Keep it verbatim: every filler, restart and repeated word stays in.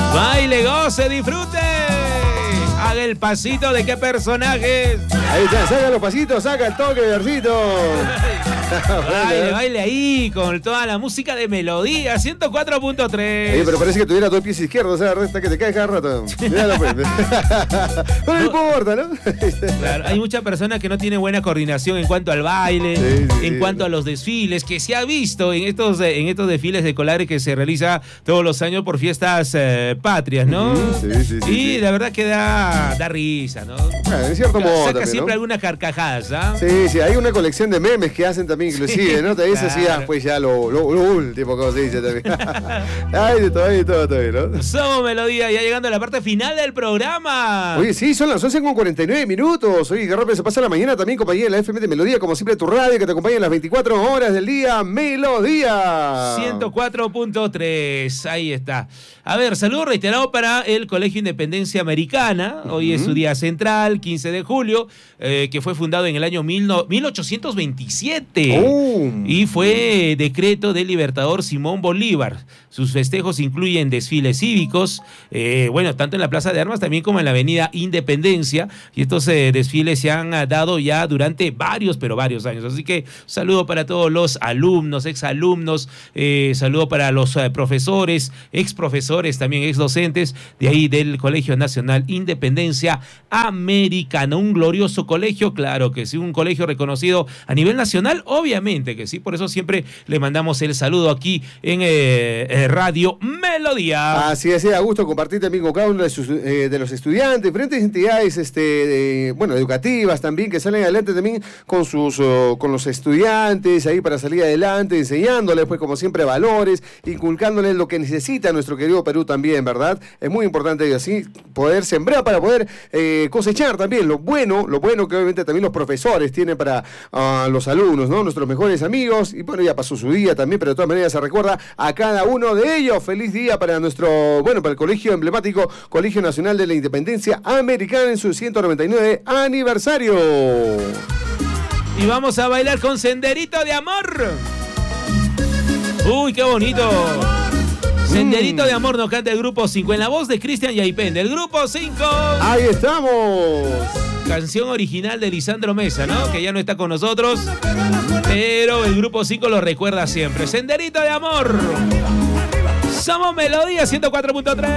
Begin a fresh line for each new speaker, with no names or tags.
Baile, goce, disfrute. Haga el pasito de qué personajes.
Ahí está, saca los pasitos, saca el toque, Garcito.
Baile, baile ahí con toda la música de melodía, ciento cuatro punto tres.
Sí, pero parece que tuviera dos pies izquierdos, o sea, resta que te cae cada rato. Míralo, pues. Pero no importa, ¿no?
Claro, hay muchas personas que no tienen buena coordinación en cuanto al baile, sí, sí, en cuanto a los desfiles, que se ha visto en estos, en estos desfiles de Colagre que se realiza todos los años por fiestas eh, patrias, ¿no?
Sí, sí, sí.
Y
sí,
la verdad que da, da risa, ¿no?
Bueno, en cierto modo
Saca
también,
siempre
¿no?
algunas carcajadas, ¿ah?
Sí, sí, hay una colección de memes que hacen también inclusive,
Sí,
¿no? Te dice
claro.
así, ah, pues ya lo, lo, lo último, como se dice también. Ay, de todo, de todo, de todo, ¿no?
Somos Melodía, ya llegando a la parte final del programa.
Oye, sí, son las once con cuarenta y nueve minutos. Oye, qué rápido se pasa la mañana también, compañía de la F M de Melodía, como siempre tu radio que te acompaña en las veinticuatro horas del día, Melodía.
ciento cuatro punto tres, ahí está. A ver, saludo reiterado para el Colegio Independencia Americana. Hoy uh-huh. es su día central, quince de julio, eh, que fue fundado en el año mil ochocientos veintisiete.
Oh.
Y fue decreto del libertador Simón Bolívar. Sus festejos incluyen desfiles cívicos, eh, bueno, tanto en la Plaza de Armas también como en la Avenida Independencia. Y estos eh, desfiles se han dado ya durante varios, pero varios años. Así que saludo para todos los alumnos, exalumnos, eh, saludo para los eh, profesores, exprofesores, también exdocentes de ahí del Colegio Nacional Independencia Americana. Un glorioso colegio, claro que sí, un colegio reconocido a nivel nacional, obviamente que sí. Por eso siempre le mandamos el saludo aquí en eh, Radio Melodía.
Así es, a gusto compartir también con cada uno de, sus, eh, de los estudiantes, diferentes entidades, este, de, bueno, educativas también, que salen adelante también con sus, uh, con los estudiantes ahí para salir adelante, enseñándoles, pues como siempre, valores, inculcándoles lo que necesita nuestro querido Perú también, ¿verdad? Es muy importante así poder sembrar para poder eh, cosechar también lo bueno, lo bueno que obviamente también los profesores tienen para uh, los alumnos, ¿no? Nuestros mejores amigos, y bueno, ya pasó su día también, pero de todas maneras se recuerda a cada uno de ellos. Feliz día para nuestro, bueno, para el colegio emblemático, Colegio Nacional de la Independencia Americana en su ciento noventa y nueve aniversario.
Y vamos a bailar con Senderito de Amor. Uy, qué bonito. Senderito de Amor nos canta el Grupo cinco en la voz de Cristian Yaipen del Grupo cinco.
Ahí estamos.
Canción original de Lisandro Mesa, ¿no? Que ya no está con nosotros, pero el Grupo cinco lo recuerda siempre. Senderito de Amor. Somos Melodía ciento cuatro punto tres.